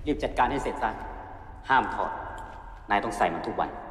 รีบจัดการให้เสร็จซะห้ามถอด นายต้องใส่มันทุกวัน